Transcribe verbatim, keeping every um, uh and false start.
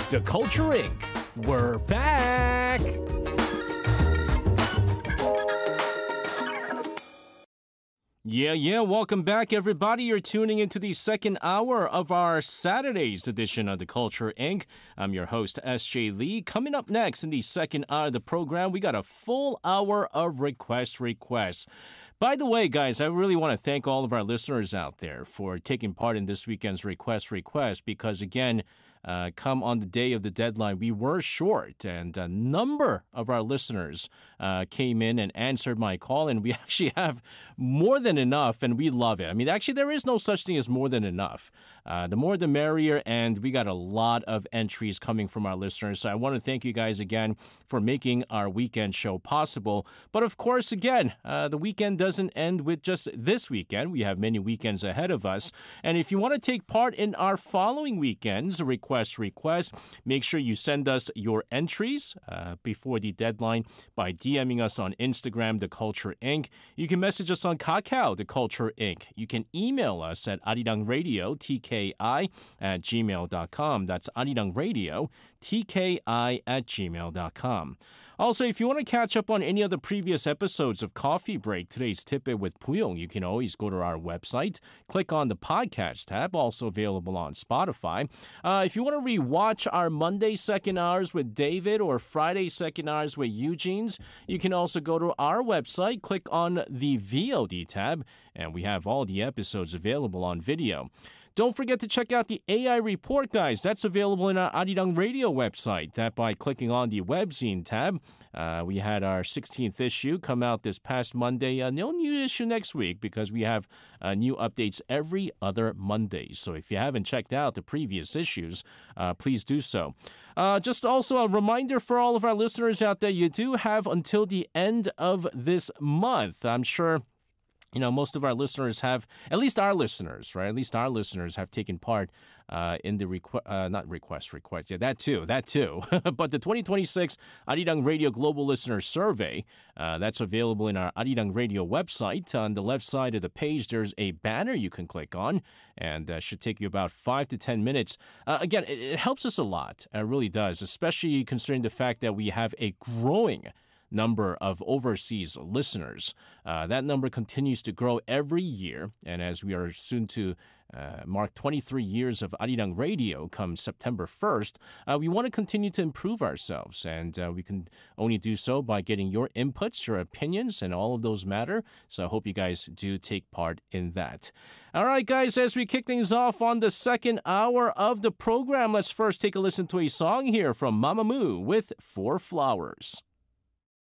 The Culture Incorporated. We're back! Yeah, yeah, welcome back, everybody. You're tuning into the second hour of our Saturday's edition of The Culture Incorporated. I'm your host, S J Lee. Coming up next in the second hour of the program, we got a full hour of request requests. By the way, guys, I really want to thank all of our listeners out there for taking part in this weekend's request request because, again, Uh, come on the day of the deadline, we were short, and a number of our listeners uh, came in and answered my call, and we actually have more than enough, and we love it. I mean, actually, there is no such thing as more than enough. Uh, the more the merrier, and we got a lot of entries coming from our listeners, so I want to thank you guys again for making our weekend show possible. But of course, again, uh, the weekend doesn't end with just this weekend. We have many weekends ahead of us, and if you want to take part in our following weekends, request request. Make sure you send us your entries uh, before the deadline by DMing us on Instagram, The Culture Incorporated. You can message us on Kakao, The Culture Incorporated. You can email us at arirangradio, T K I, at gmail dot com. That's arirangradio, T K I, at gmail dot com. Also, if you want to catch up on any of the previous episodes of Coffee Break, today's Tip-It with Puyong, you can always go to our website, click on the podcast tab, also available on Spotify. Uh, if you want to rewatch our Monday second hours with David or Friday second hours with Eugene's, you can also go to our website, click on the V O D tab, and we have all the episodes available on video. Don't forget to check out the A I Report, guys. That's available in our Arirang Radio website. That by clicking on the webzine tab. Uh, we had our sixteenth issue come out this past Monday. Uh, no new issue next week because we have uh, new updates every other Monday. So if you haven't checked out the previous issues, uh, please do so. Uh, just also a reminder for all of our listeners out there, you do have until the end of this month. I'm sure You know, most of our listeners have, at least our listeners, right? At least our listeners have taken part uh, in the, requ- uh, not request, request, yeah, that too, that too. But the twenty twenty-six Arirang Radio Global Listener Survey, uh, that's available in our Arirang Radio website. On the left side of the page, there's a banner you can click on, and uh, should take you about five to ten minutes. Uh, again, it, it helps us a lot. It really does, especially considering the fact that we have a growing number of overseas listeners. Uh, that number continues to grow every year, and as we are soon to uh, mark twenty-three years of Arirang Radio come September first, uh, we want to continue to improve ourselves, and uh, we can only do so by getting your inputs, your opinions, and all of those matter, so I hope you guys do take part in that. All right, guys, as we kick things off on the second hour of the program, let's first take a listen to a song here from Mamamoo with Four Flowers.